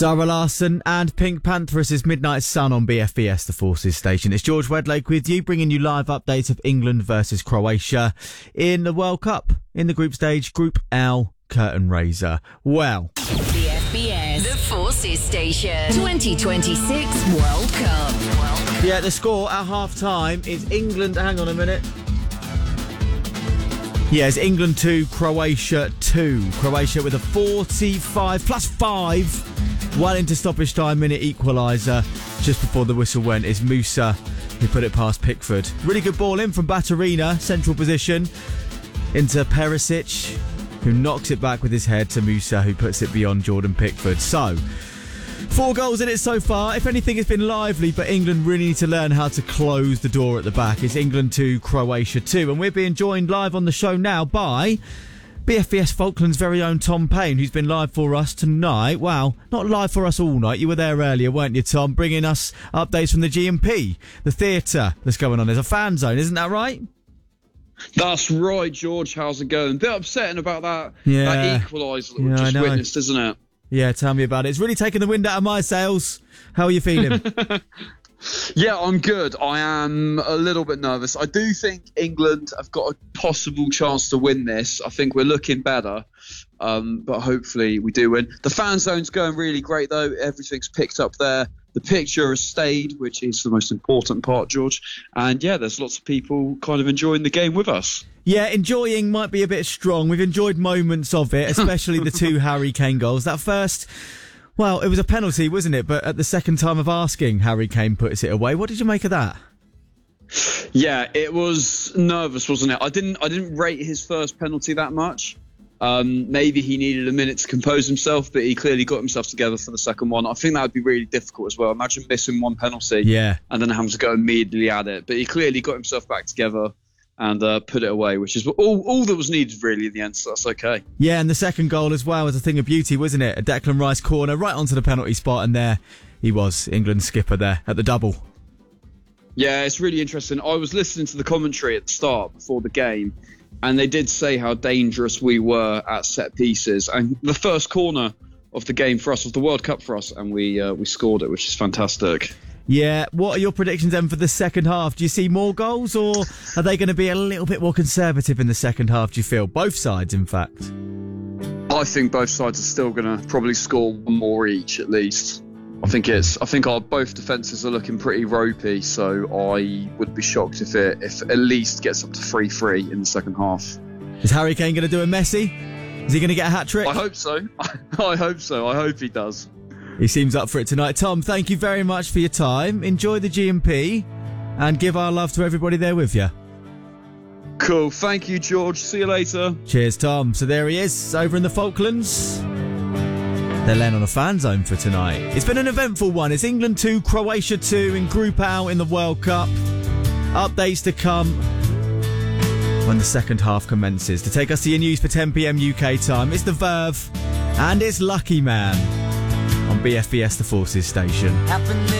Zara Larsson and Pink Panthers' Midnight Sun on BFBS, the Forces station. It's George Wedlake with you, bringing you live updates of England versus Croatia in the World Cup, in the group stage, Group L, curtain raiser. Well, BFBS, the Forces station, 2026 World Cup. Yeah, the score at half-time is England... Hang on a minute. Yeah, it's England 2, Croatia 2. Croatia with a 45 plus 5. Well into stoppage time, minute equaliser. Just before the whistle went is Musa, who put it past Pickford. Really good ball in from Baturina, central position, into Perisic, who knocks it back with his head to Musa, who puts it beyond Jordan Pickford. So, 4 goals in it so far. If anything, it's been lively, but England really need to learn how to close the door at the back. It's England 2, Croatia 2. And we're being joined live on the show now by BFBS Falklands' very own Tom Payne, who's been live for us tonight. Well, not live for us all night. You were there earlier, weren't you, Tom? Bringing us updates from the G&P, the theatre that's going on. There's a fan zone, isn't that right? That's right, George. How's it going? A bit upsetting about that equaliser that we've just witnessed, isn't it? Yeah, tell me about it. It's really taken the wind out of my sails. How are you feeling? Yeah, I'm good. I am a little bit nervous. I do think England have got a possible chance to win this. I think we're looking better, but hopefully we do win. The fan zone's going really great, though. Everything's picked up there. The picture has stayed, which is the most important part, George. And yeah, there's lots of people kind of enjoying the game with us. Yeah, enjoying might be a bit strong. We've enjoyed moments of it, especially the 2 Harry Kane goals. That first, well, it was a penalty, wasn't it? But at the second time of asking, Harry Kane puts it away. What did you make of that? Yeah, it was nervous, wasn't it? I didn't rate his first penalty that much. Maybe he needed a minute to compose himself, but he clearly got himself together for the second one. I think that would be really difficult as well. Imagine missing one penalty and then having to go immediately at it. But he clearly got himself back together and put it away, which is all that was needed really in the end, so that's okay. Yeah, and the second goal as well was a thing of beauty, wasn't it? A Declan Rice corner right onto the penalty spot, and there he was, England's skipper there at the double. Yeah, it's really interesting. I was listening to the commentary at the start before the game, and they did say how dangerous we were at set pieces. And the first corner of the game for us was the World Cup for us, and we scored it, which is fantastic. Yeah, what are your predictions then for the second half? Do you see more goals, or are they going to be a little bit more conservative in the second half, do you feel? Both sides, in fact. I think both sides are still going to probably score one more each, at least. I think our both defences are looking pretty ropey, so I would be shocked if at least gets up to 3-3 in the second half. Is Harry Kane going to do a Messi? Is he going to get a hat-trick? I hope so. I hope so. I hope he does. He seems up for it tonight. Tom, thank you very much for your time. Enjoy the G&P and give our love to everybody there with you. Cool. Thank you, George. See you later. Cheers, Tom. So there he is, over in the Falklands. They're laying on a fan zone for tonight. It's been an eventful one. It's England 2, Croatia 2 in Group L in the World Cup. Updates to come when the second half commences. To take us to your news for 10 p.m. UK time, it's The Verve and it's Lucky Man on BFBS, the Forces station.